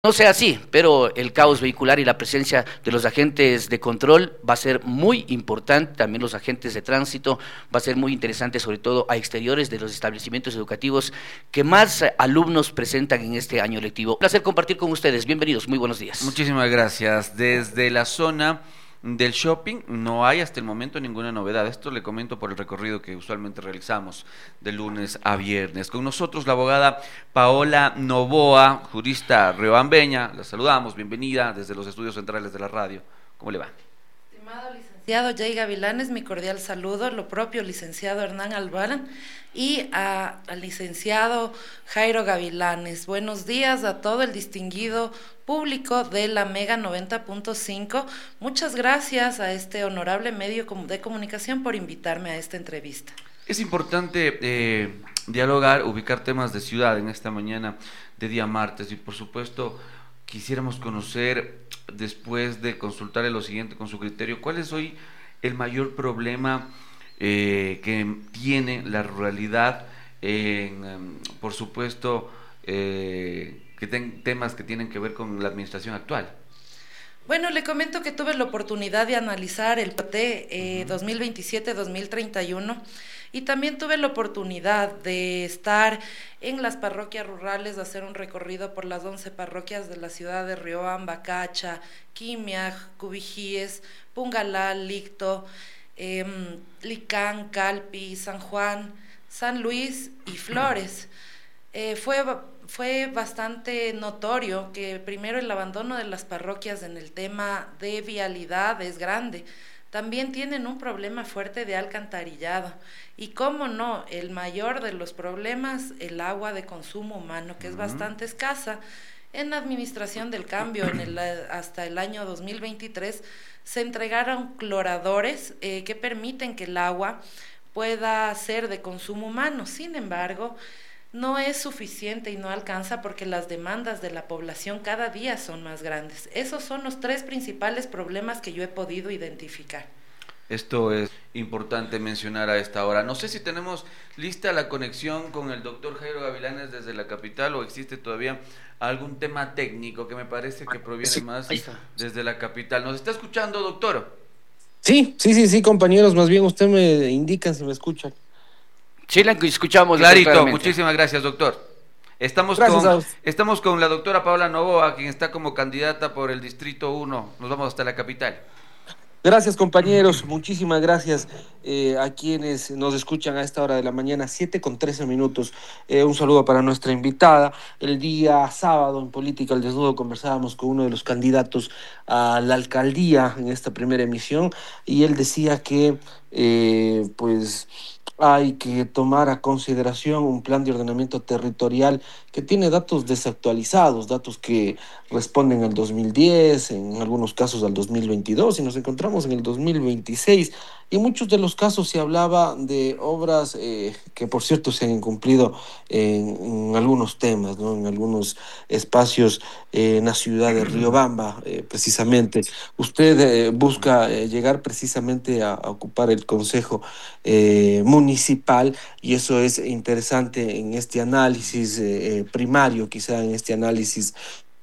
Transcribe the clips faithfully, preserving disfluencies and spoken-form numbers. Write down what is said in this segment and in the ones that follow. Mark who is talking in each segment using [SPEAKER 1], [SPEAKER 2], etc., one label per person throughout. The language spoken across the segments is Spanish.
[SPEAKER 1] No sea así, pero el caos vehicular y la presencia de los agentes de control va a ser muy importante, también los agentes de tránsito, va a ser muy interesante, sobre todo a exteriores de los establecimientos educativos que más alumnos presentan en este año lectivo. Un placer compartir con ustedes, bienvenidos, muy buenos días.
[SPEAKER 2] Muchísimas gracias. Desde la zona del shopping no hay hasta el momento ninguna novedad. Esto le comento por el recorrido que usualmente realizamos de lunes a viernes. Con nosotros la abogada Paola Novoa, jurista riobambeña. La saludamos, bienvenida desde los estudios centrales de la radio. ¿Cómo le va?
[SPEAKER 3] Estimado licenciado Jay Gavilanes, mi cordial saludo, lo propio licenciado Hernán Albarán y a, al licenciado Jairo Gavilanes. Buenos días a todo el distinguido público de la Mega noventa punto cinco. Muchas gracias a este honorable medio de comunicación por invitarme a esta entrevista.
[SPEAKER 2] Es importante eh, dialogar, ubicar temas de ciudad en esta mañana de día martes y por supuesto quisiéramos conocer, después de consultarle lo siguiente con su criterio, ¿cuál es hoy el mayor problema eh, que tiene la ruralidad en, um, por supuesto, eh, que ten, temas que tienen que ver con la administración actual?
[SPEAKER 3] Bueno, le comento que tuve la oportunidad de analizar el P T eh, dos mil veintisiete dos mil treinta y uno y también tuve la oportunidad de estar en las parroquias rurales, de hacer un recorrido por las once parroquias de la ciudad de Riobamba, Cacha, Quimiaj, Cubijíes, Pungalal, Licto, eh, Licán, Calpi, San Juan, San Luis y Flores. Eh, fue Fue bastante notorio que primero el abandono de las parroquias en el tema de vialidad es grande. También tienen un problema fuerte de alcantarillado y, cómo no, el mayor de los problemas, el agua de consumo humano, que es bastante escasa. En la administración del cambio, en el, hasta el año dos mil veintitrés, se entregaron cloradores eh, que permiten que el agua pueda ser de consumo humano. Sin embargo, no es suficiente y no alcanza porque las demandas de la población cada día son más grandes. Esos son los tres principales problemas que yo he podido identificar.
[SPEAKER 2] Esto es importante mencionar a esta hora. No sé si tenemos lista la conexión con el doctor Jairo Gavilanes desde la capital o existe todavía algún tema técnico que me parece que proviene sí, más desde la capital. ¿Nos está escuchando, doctor?
[SPEAKER 4] Sí, sí, sí, sí, compañeros. Más bien usted me indican si me escuchan.
[SPEAKER 1] Sí, la escuchamos.
[SPEAKER 2] Clarito, muchísimas gracias, doctor. Estamos
[SPEAKER 4] gracias
[SPEAKER 2] con, estamos con la doctora Paola Novoa, quien está como candidata por el Distrito uno. Nos vamos hasta la capital.
[SPEAKER 4] Gracias, compañeros, muchísimas gracias eh, a quienes nos escuchan a esta hora de la mañana, siete con trece minutos. Eh, un saludo para nuestra invitada. El día sábado en Política al Desnudo conversábamos con uno de los candidatos a la alcaldía en esta primera emisión y él decía que eh, pues hay que tomar a consideración un plan de ordenamiento territorial que tiene datos desactualizados, datos que responden al dos mil diez, en algunos casos al dos mil veintidós, y nos encontramos en el dos mil veintiséis. Y en muchos de los casos se hablaba de obras eh, que, por cierto, se han incumplido en, en algunos temas, ¿no? En algunos espacios eh, en la ciudad de Riobamba, eh, precisamente. Usted eh, busca eh, llegar precisamente a, a ocupar el Consejo eh, Municipal, y eso es interesante en este análisis eh, primario, quizá en este análisis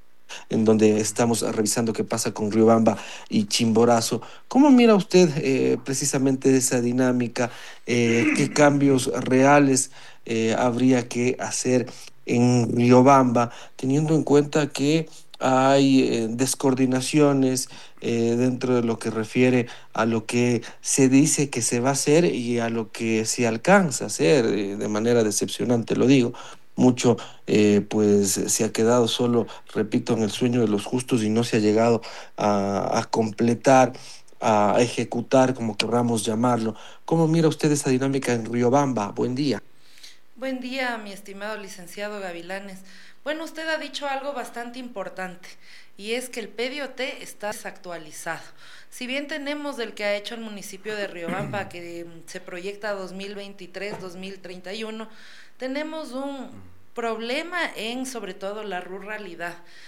[SPEAKER 4] en donde estamos revisando qué pasa con Riobamba y Chimborazo. ¿Cómo mira usted eh, precisamente esa dinámica? Eh, ¿Qué cambios reales eh, habría que hacer en Riobamba, teniendo en cuenta que hay eh, descoordinaciones eh, dentro de lo que refiere a lo que se dice que se va a hacer y a lo que se alcanza a hacer eh, de manera decepcionante, lo digo? Mucho eh, pues se ha quedado solo, repito, en el sueño de los justos y no se ha llegado a, a completar, a ejecutar, como querramos llamarlo. ¿Cómo mira usted esa dinámica en Riobamba? Buen día.
[SPEAKER 3] Buen día, mi estimado licenciado Gavilanes. Bueno, usted ha dicho algo bastante importante, y es que el P D O T está desactualizado. Si bien tenemos el que ha hecho el municipio de Riobamba, que se proyecta dos mil veintitrés dos mil treinta y uno, tenemos un problema en, sobre todo, la ruralidad.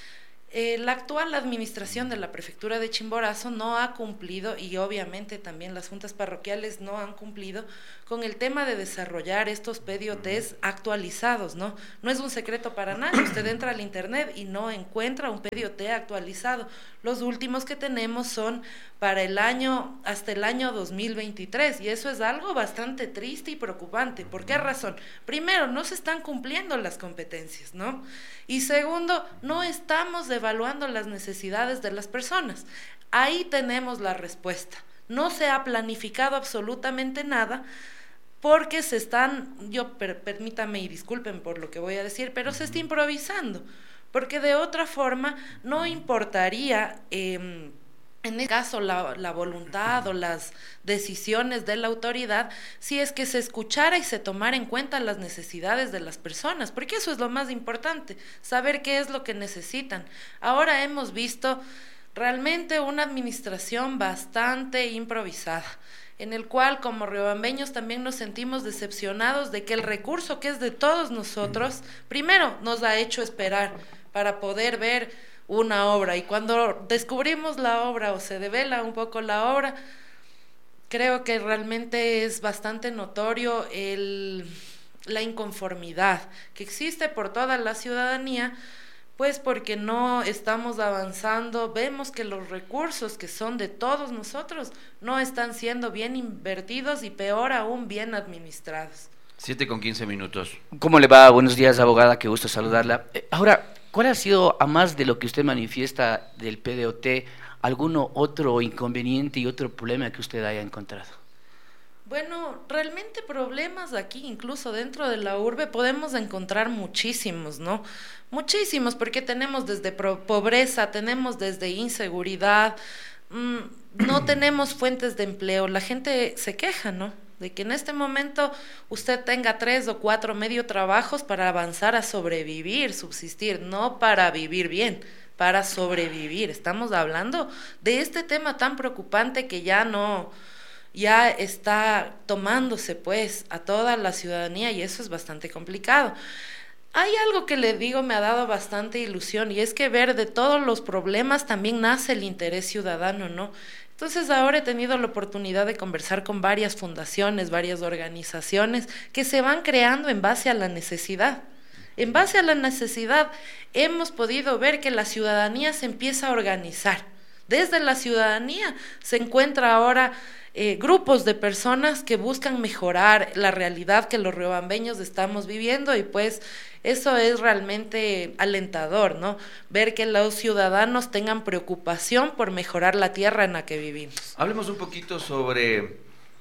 [SPEAKER 3] Eh, la actual administración de la prefectura de Chimborazo no ha cumplido, y obviamente también las juntas parroquiales no han cumplido con el tema de desarrollar estos P D O Ts actualizados, ¿no? No es un secreto para nadie, usted entra al internet y no encuentra un P D O T actualizado. Los últimos que tenemos son para el año, hasta el año dos mil veintitrés, y eso es algo bastante triste y preocupante. ¿Por qué razón? Primero, no se están cumpliendo las competencias, ¿no? Y segundo, no estamos evaluando las necesidades de las personas. Ahí tenemos la respuesta. No se ha planificado absolutamente nada, porque se están, yo per, permítame y disculpen por lo que voy a decir, pero se está improvisando, porque de otra forma no importaría, eh, en este caso, la, la voluntad o las decisiones de la autoridad, si es que se escuchara y se tomara en cuenta las necesidades de las personas, porque eso es lo más importante, saber qué es lo que necesitan. Ahora hemos visto realmente una administración bastante improvisada, en el cual como riobambeños también nos sentimos decepcionados de que el recurso que es de todos nosotros, primero nos ha hecho esperar para poder ver una obra, y cuando descubrimos la obra o se devela un poco la obra, creo que realmente es bastante notorio el, la inconformidad que existe por toda la ciudadanía, pues porque no estamos avanzando. Vemos que los recursos que son de todos nosotros no están siendo bien invertidos y peor aún bien administrados.
[SPEAKER 2] Siete con quince minutos.
[SPEAKER 1] ¿Cómo le va? Buenos días, abogada, qué gusto saludarla. Eh, ahora, ¿cuál ha sido, a más de lo que usted manifiesta del P D O T, alguno otro inconveniente y otro problema que usted haya encontrado?
[SPEAKER 3] Bueno, realmente problemas aquí, incluso dentro de la urbe, podemos encontrar muchísimos, ¿no? Muchísimos, porque tenemos desde pobreza, tenemos desde inseguridad, mmm, no tenemos fuentes de empleo. La gente se queja, ¿no?, de que en este momento usted tenga tres o cuatro medio trabajos para avanzar a sobrevivir, subsistir, no para vivir bien, para sobrevivir. Estamos hablando de este tema tan preocupante que ya no... ya está tomándose pues a toda la ciudadanía, y eso es bastante complicado. Hay algo que le digo me ha dado bastante ilusión, y es que ver de todos los problemas también nace el interés ciudadano, ¿no? Entonces ahora he tenido la oportunidad de conversar con varias fundaciones, varias organizaciones que se van creando en base a la necesidad. En base a la necesidad hemos podido ver que la ciudadanía se empieza a organizar. Desde la ciudadanía se encuentra ahora eh, grupos de personas que buscan mejorar la realidad que los riobambeños estamos viviendo, y pues eso es realmente alentador, ¿no? Ver que los ciudadanos tengan preocupación por mejorar la tierra en la que vivimos.
[SPEAKER 2] Hablemos un poquito sobre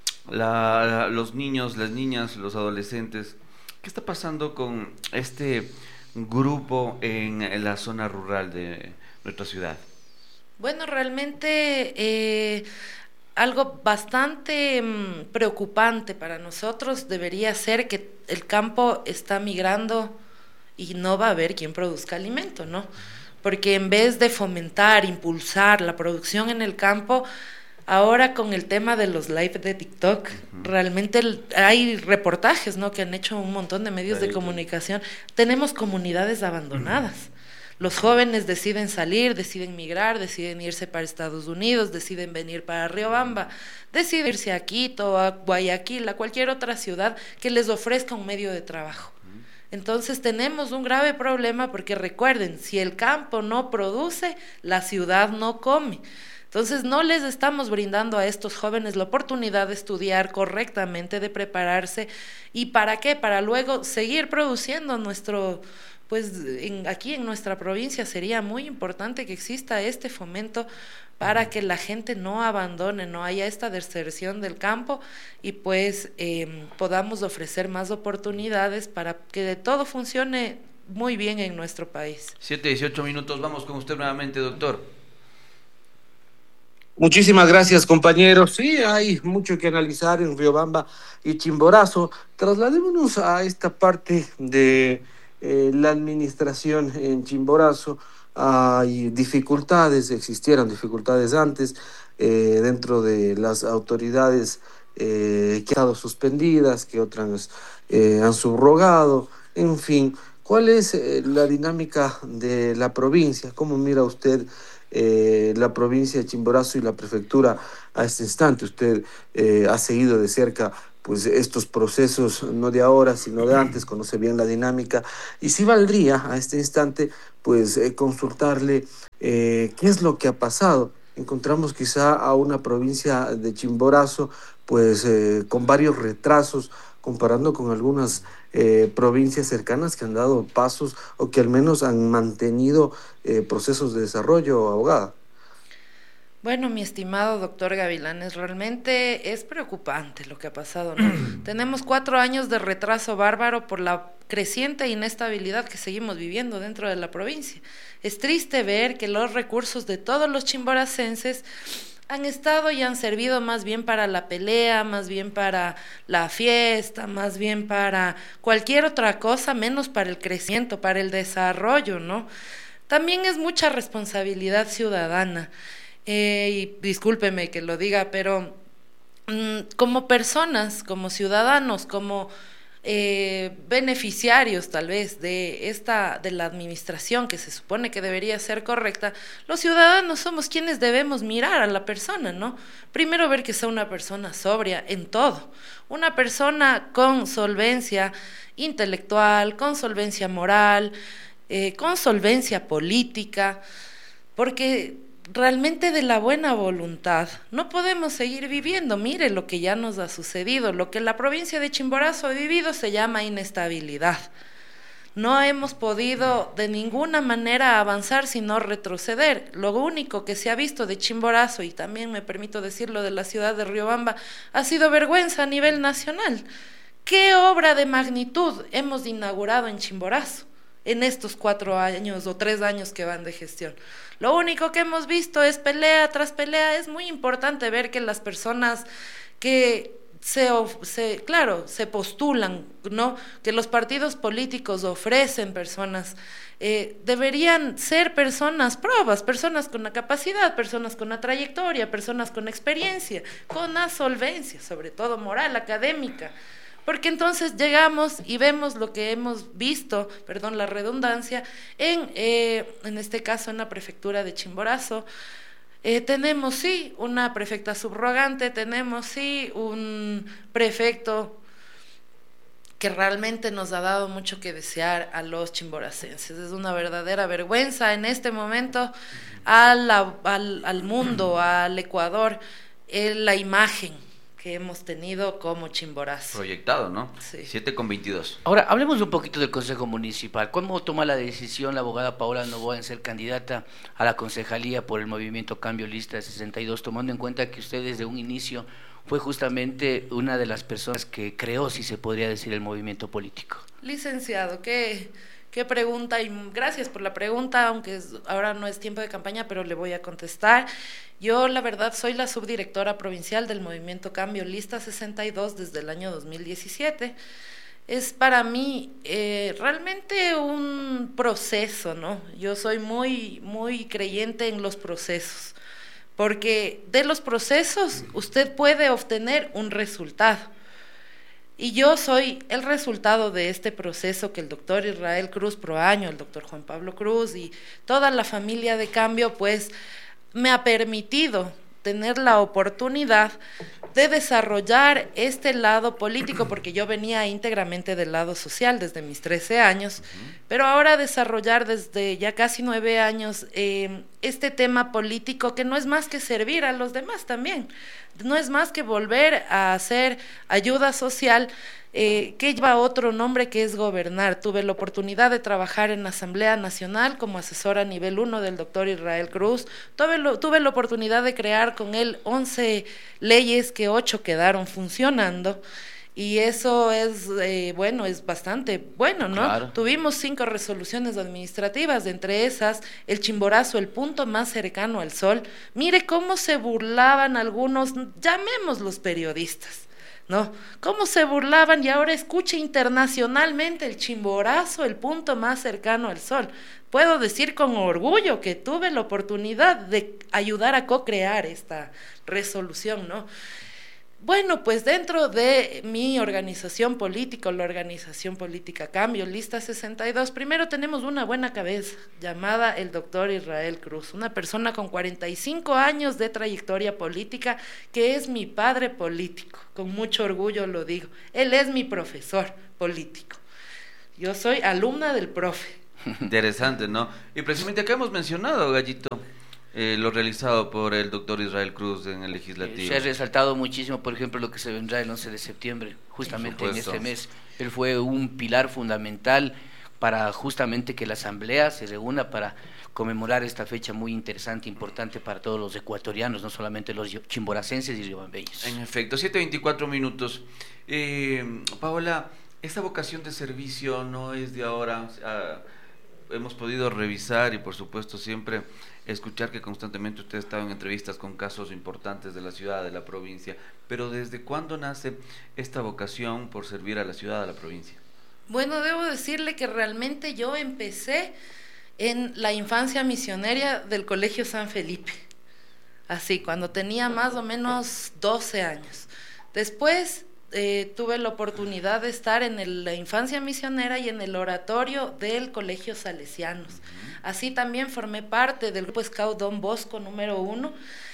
[SPEAKER 2] la, los niños, las niñas, los adolescentes. ¿Qué está pasando con este grupo en, en la zona rural de nuestra ciudad?
[SPEAKER 3] Bueno, realmente eh, algo bastante mmm, preocupante para nosotros debería ser que el campo está migrando y no va a haber quien produzca alimento, ¿no? Porque en vez de fomentar, impulsar la producción en el campo, ahora con el tema de los live de TikTok, uh-huh. realmente hay reportajes, ¿no?, que han hecho un montón de medios de comunicación. Tenemos comunidades abandonadas. Uh-huh. Los jóvenes deciden salir, deciden migrar, deciden irse para Estados Unidos, deciden venir para Riobamba, deciden irse a Quito, a Guayaquil, a cualquier otra ciudad que les ofrezca un medio de trabajo. Entonces tenemos un grave problema, porque recuerden, si el campo no produce, la ciudad no come. Entonces no les estamos brindando a estos jóvenes la oportunidad de estudiar correctamente, de prepararse. ¿Y para qué? Para luego seguir produciendo nuestro... pues en, aquí en nuestra provincia sería muy importante que exista este fomento para que la gente no abandone, no haya esta deserción del campo, y pues eh, podamos ofrecer más oportunidades para que todo funcione muy bien en nuestro país.
[SPEAKER 2] Siete, dieciocho minutos, vamos con usted nuevamente, doctor.
[SPEAKER 4] Muchísimas gracias, compañeros. Sí, hay mucho que analizar en Riobamba y Chimborazo. Trasladémonos a esta parte de eh, la administración en Chimborazo. Hay dificultades, existieron dificultades antes eh, dentro de las autoridades eh, que han estado suspendidas, que otras eh, han subrogado, en fin, ¿Cuál es eh, la dinámica de la provincia? ¿Cómo mira usted eh, la provincia de Chimborazo y la prefectura a este instante? Usted eh, ha seguido de cerca pues estos procesos, no de ahora, sino de antes, conoce bien la dinámica, y sí valdría a este instante pues eh, consultarle eh, qué es lo que ha pasado. Encontramos quizá a una provincia de Chimborazo pues eh, con varios retrasos comparando con algunas eh, provincias cercanas que han dado pasos o que al menos han mantenido eh, procesos de desarrollo, abogada.
[SPEAKER 3] Bueno, mi estimado doctor Gavilanes, realmente es preocupante lo que ha pasado, ¿no? Tenemos cuatro años de retraso bárbaro por la creciente inestabilidad que seguimos viviendo dentro de la provincia. Es triste ver que los recursos de todos los chimboracenses han estado y han servido más bien para la pelea, más bien para la fiesta, más bien para cualquier otra cosa, menos para el crecimiento, para el desarrollo, ¿no? También es mucha responsabilidad ciudadana. Eh, y discúlpeme que lo diga, pero mmm, como personas, como ciudadanos, como eh, beneficiarios tal vez de esta, de la administración que se supone que debería ser correcta, los ciudadanos somos quienes debemos mirar a la persona, ¿no? Primero ver que sea una persona sobria en todo, una persona con solvencia intelectual, con solvencia moral, eh, con solvencia política, porque realmente de la buena voluntad no podemos seguir viviendo. Mire lo que ya nos ha sucedido, lo que la provincia de Chimborazo ha vivido se llama inestabilidad. No hemos podido de ninguna manera avanzar sino retroceder. Lo único que se ha visto de Chimborazo, y también me permito decirlo de la ciudad de Riobamba, ha sido vergüenza a nivel nacional. ¿Qué obra de magnitud hemos inaugurado en Chimborazo en estos cuatro años o tres años que van de gestión? Lo único que hemos visto es pelea tras pelea. Es muy importante ver que las personas que se, se claro, se postulan, ¿no? Que los partidos políticos ofrecen personas, eh, deberían ser personas probas, personas con la capacidad, personas con la trayectoria, personas con experiencia, con la solvencia, sobre todo moral, académica. Porque entonces llegamos y vemos lo que hemos visto, perdón la redundancia, en, eh, en este caso en la prefectura de Chimborazo. Eh, tenemos sí una prefecta subrogante, tenemos sí un prefecto que realmente nos ha dado mucho que desear a los chimboracenses. Es una verdadera vergüenza en este momento a la, al, al mundo, al Ecuador, eh, la imagen que hemos tenido como Chimborazo.
[SPEAKER 2] Proyectado, ¿no?
[SPEAKER 3] Sí.
[SPEAKER 2] siete con veintidós.
[SPEAKER 1] Ahora, hablemos un poquito del Consejo Municipal. ¿Cómo toma la decisión la abogada Paola Novoa en ser candidata a la concejalía por el movimiento Cambio Lista sesenta y dos, tomando en cuenta que usted desde un inicio fue justamente una de las personas que creó, si se podría decir, el movimiento político?
[SPEAKER 3] Licenciado, qué, qué pregunta, y gracias por la pregunta, aunque es, ahora no es tiempo de campaña, pero le voy a contestar. Yo, la verdad, soy la subdirectora provincial del movimiento Cambio Lista sesenta y dos desde el año dos mil diecisiete. Es para mí eh, realmente un proceso, ¿no? Yo soy muy, muy creyente en los procesos, porque de los procesos usted puede obtener un resultado. Y yo soy el resultado de este proceso que el doctor Israel Cruz Proaño, el doctor Juan Pablo Cruz y toda la familia de Cambio, pues, me ha permitido tener la oportunidad de desarrollar este lado político, porque yo venía íntegramente del lado social desde mis trece años, uh-huh. pero ahora desarrollar desde ya casi nueve años eh, este tema político, que no es más que servir a los demás también, no es más que volver a hacer ayuda social, eh, que lleva otro nombre, que es gobernar. Tuve la oportunidad de trabajar en la Asamblea Nacional como asesora nivel uno del doctor Israel Cruz, tuve, lo, tuve la oportunidad de crear con él once leyes, que ocho quedaron funcionando, y eso es, eh, bueno, es bastante bueno, ¿no? Claro. Tuvimos cinco resoluciones administrativas, entre esas, el Chimborazo, el punto más cercano al sol. Mire cómo se burlaban algunos, llamémoslos periodistas, ¿no? Cómo se burlaban, y ahora escuche internacionalmente el Chimborazo, el punto más cercano al sol. Puedo decir con orgullo que tuve la oportunidad de ayudar a co-crear esta resolución, ¿no? Bueno, pues dentro de mi organización política, la organización política Cambio, Lista sesenta y dos, primero tenemos una buena cabeza llamada el doctor Israel Cruz, una persona con cuarenta y cinco años de trayectoria política, que es mi padre político, con mucho orgullo lo digo. Él es mi profesor político. Yo soy alumna del profe.
[SPEAKER 2] Interesante, ¿no? Y precisamente acá hemos mencionado, Gallito, Eh, lo realizado por el doctor Israel Cruz en el legislativo.
[SPEAKER 1] Se ha resaltado muchísimo, por ejemplo, lo que se vendrá el once de septiembre, justamente en este mes. Él fue un pilar fundamental para justamente que la asamblea se reúna para conmemorar esta fecha muy interesante, importante para todos los ecuatorianos, no solamente los chimboracenses y riobambeños.
[SPEAKER 2] En efecto, siete veinticuatro minutos. Eh, Paola, esta vocación de servicio no es de ahora. O sea, hemos podido revisar y por supuesto siempre escuchar que constantemente usted ha estado en entrevistas con casos importantes de la ciudad, de la provincia, pero ¿desde cuándo nace esta vocación por servir a la ciudad, a la provincia?
[SPEAKER 3] Bueno, debo decirle que realmente yo empecé en la infancia misionera del Colegio San Felipe, así, cuando tenía más o menos doce años. Después Eh, tuve la oportunidad de estar en el, la infancia misionera y en el oratorio del Colegio Salesianos. Uh-huh. Así también formé parte del grupo Scout Don Bosco número uno.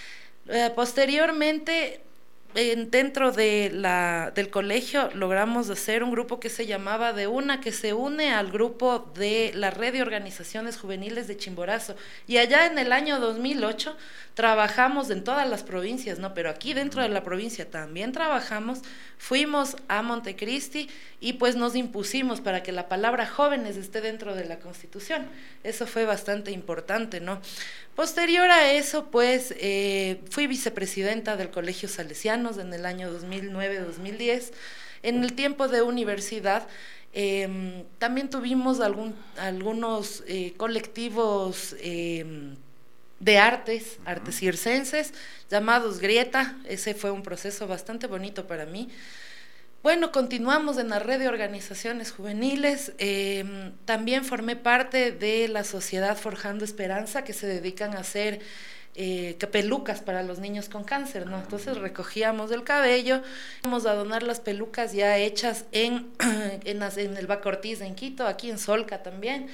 [SPEAKER 3] Eh, posteriormente, eh, dentro de la, del colegio, logramos hacer un grupo que se llamaba De Una, que se une al grupo de la Red de Organizaciones Juveniles de Chimborazo. Y allá en el año dos mil ocho trabajamos en todas las provincias, ¿no? Pero aquí dentro de la provincia también trabajamos. Fuimos a Montecristi y pues nos impusimos para que la palabra jóvenes esté dentro de la Constitución. Eso fue bastante importante, ¿no? Posterior a eso, pues, eh, fui vicepresidenta del Colegio Salesianos en el año dos mil nueve dos mil diez. En el tiempo de universidad, eh, también tuvimos algún, algunos eh, colectivos eh, de artes, artes circenses, llamados Grieta. Ese fue un proceso bastante bonito para mí. Bueno, continuamos en la red de organizaciones juveniles. Eh, también formé parte de la sociedad Forjando Esperanza, que se dedican a hacer eh, pelucas para los niños con cáncer, ¿no? Entonces recogíamos el cabello, íbamos a donar las pelucas ya hechas en, en, en el Baco Ortiz en Quito, aquí en Solca también.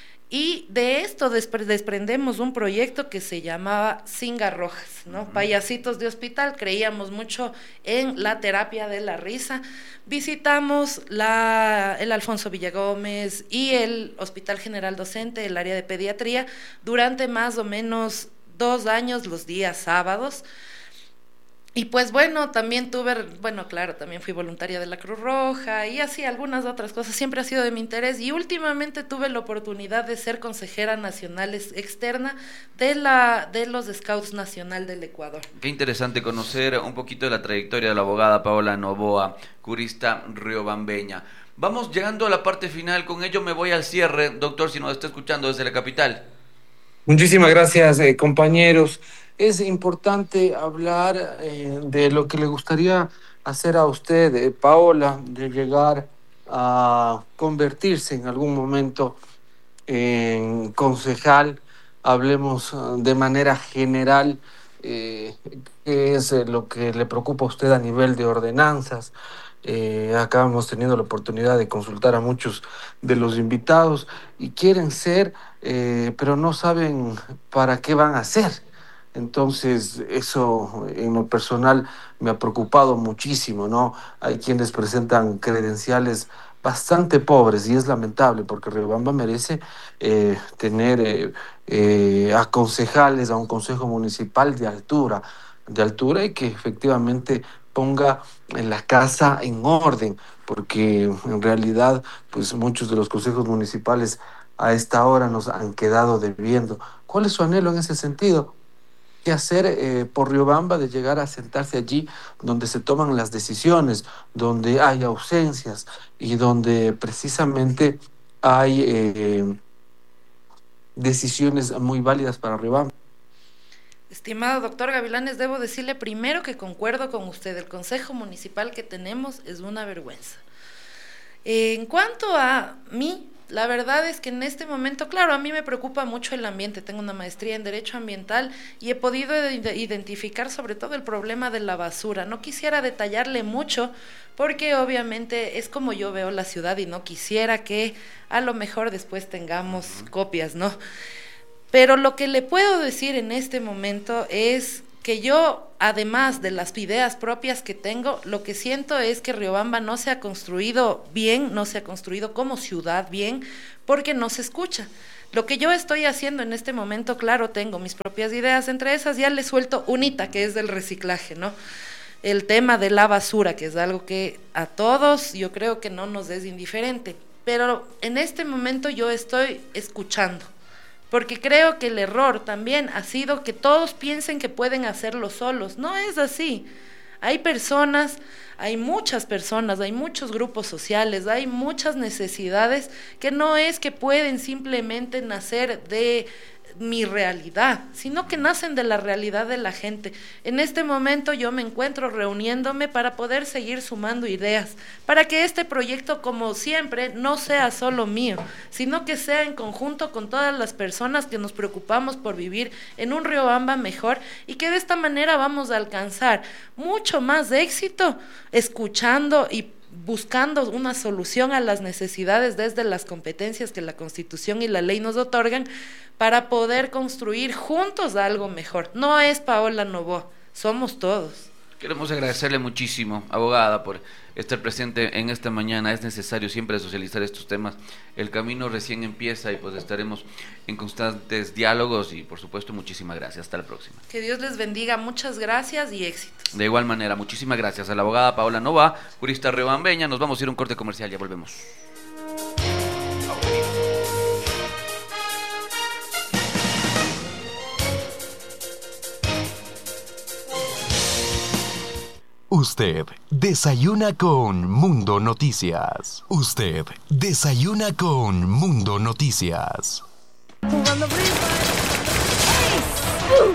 [SPEAKER 3] Y de esto desprendemos un proyecto que se llamaba Singa Rojas, ¿no? Uh-huh. Payasitos de hospital. Creíamos mucho en la terapia de la risa. Visitamos la, el Alfonso Villagómez y el Hospital General Docente, el área de pediatría, durante más o menos dos años, los días sábados. Y pues bueno, también tuve, bueno, claro, también fui voluntaria de la Cruz Roja y así algunas otras cosas, siempre ha sido de mi interés, y últimamente tuve la oportunidad de ser consejera nacional externa de la de los Scouts Nacional del Ecuador.
[SPEAKER 2] Qué interesante conocer un poquito de la trayectoria de la abogada Paola Novoa, curista riobambeña. Vamos llegando a la parte final, con ello me voy al cierre, doctor, si nos está escuchando desde la capital.
[SPEAKER 4] Muchísimas gracias, eh, compañeros. Es importante hablar eh, de lo que le gustaría hacer a usted, eh, Paola, de llegar a convertirse en algún momento en concejal. Hablemos de manera general, eh, qué es lo que le preocupa a usted a nivel de ordenanzas. Eh, acá hemos tenido la oportunidad de consultar a muchos de los invitados y quieren ser, eh, pero no saben para qué van a ser. Entonces, eso en lo personal me ha preocupado muchísimo, ¿no? Hay quienes presentan credenciales bastante pobres y es lamentable porque Riobamba merece eh, tener eh, eh, a concejales, a un consejo municipal de altura, de altura y que efectivamente ponga en la casa en orden, porque en realidad, pues muchos de los consejos municipales a esta hora nos han quedado debiendo. ¿Cuál es su anhelo en ese sentido? ¿Qué hacer eh, por Riobamba de llegar a sentarse allí donde se toman las decisiones, donde hay ausencias y donde precisamente hay eh, decisiones muy válidas para Riobamba?
[SPEAKER 3] Estimado doctor Gavilanes, debo decirle primero que concuerdo con usted, el consejo municipal que tenemos es una vergüenza. En cuanto a mí, La verdad es que en este momento, claro, a mí me preocupa mucho el ambiente, tengo una maestría en Derecho Ambiental y he podido identificar sobre todo el problema de la basura. No quisiera detallarle mucho porque obviamente es como yo veo la ciudad y no quisiera que a lo mejor después tengamos copias, ¿no? Pero lo que le puedo decir en este momento es que yo, además de las ideas propias que tengo, lo que siento es que Riobamba no se ha construido bien, no se ha construido como ciudad bien, porque no se escucha. Lo que yo estoy haciendo en este momento, claro, tengo mis propias ideas, entre esas ya le suelto unita, que es del reciclaje, ¿no? El tema de la basura, que es algo que a todos yo creo que no nos es indiferente, pero en este momento yo estoy escuchando. Porque creo que el error también ha sido que todos piensen que pueden hacerlo solos. No es así. Hay personas, hay muchas personas, hay muchos grupos sociales, hay muchas necesidades que no es que pueden simplemente nacer de mi realidad, sino que nacen de la realidad de la gente. En este momento yo me encuentro reuniéndome para poder seguir sumando ideas, para que este proyecto, como siempre, no sea solo mío, sino que sea en conjunto con todas las personas que nos preocupamos por vivir en un Riobamba mejor, y que de esta manera vamos a alcanzar mucho más éxito escuchando y buscando una solución a las necesidades desde las competencias que la Constitución y la ley nos otorgan, para poder construir juntos algo mejor. No es Paola Novoa, somos todos.
[SPEAKER 2] Queremos agradecerle muchísimo, abogada, por estar presente en esta mañana. Es necesario siempre socializar estos temas. El camino recién empieza y pues estaremos en constantes diálogos y por supuesto muchísimas gracias. Hasta la próxima.
[SPEAKER 3] Que Dios les bendiga, muchas gracias y éxitos.
[SPEAKER 2] De igual manera, muchísimas gracias a la abogada Paola Novoa, jurista riobambeña. Nos vamos a ir a un corte comercial, ya volvemos.
[SPEAKER 5] Usted desayuna con Mundo Noticias. Usted desayuna con Mundo Noticias.
[SPEAKER 6] Jugando Free Fire.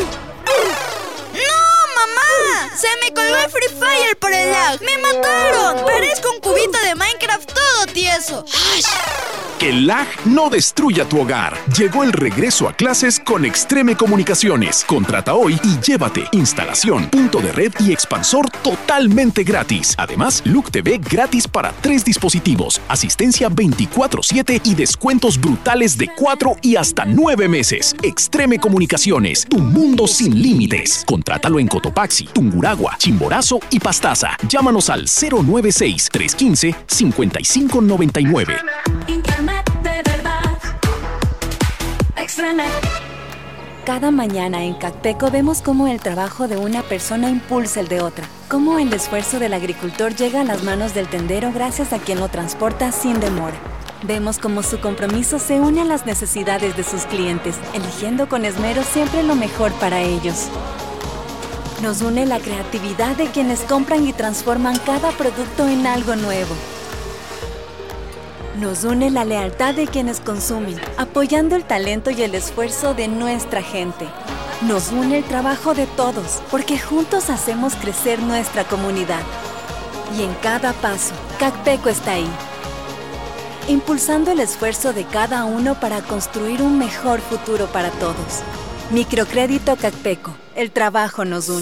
[SPEAKER 6] ¡No, mamá! Se me colgó el Free Fire por el lag. ¡Me mataron! Parezco un cubito de Minecraft todo tieso. ¡Ay!
[SPEAKER 7] Que el lag no destruya tu hogar. Llegó el regreso a clases con Extreme Comunicaciones. Contrata hoy y llévate instalación, punto de red y expansor totalmente gratis. Además, Look T V gratis para tres dispositivos, asistencia veinticuatro siete y descuentos brutales de cuatro y hasta nueve meses. Extreme Comunicaciones, tu mundo sin límites. Contrátalo en Cotopaxi, Tunguragua, Chimborazo y Pastaza. Llámanos al cero nueve seis, tres uno cinco, cinco cinco nueve nueve.
[SPEAKER 8] Internet de verdad. Extranet.
[SPEAKER 9] Cada mañana en Cacteco vemos cómo el trabajo de una persona impulsa el de otra, cómo el esfuerzo del agricultor llega a las manos del tendero gracias a quien lo transporta sin demora. Vemos cómo su compromiso se une a las necesidades de sus clientes, eligiendo con esmero siempre lo mejor para ellos. Nos une la creatividad de quienes compran y transforman cada producto en algo nuevo. Nos une la lealtad de quienes consumen, apoyando el talento y el esfuerzo de nuestra gente. Nos une el trabajo de todos, porque juntos hacemos crecer nuestra comunidad. Y en cada paso, Cacteco está ahí, impulsando el esfuerzo de cada uno para construir un mejor futuro para todos. Microcrédito Cacteco, el trabajo nos une.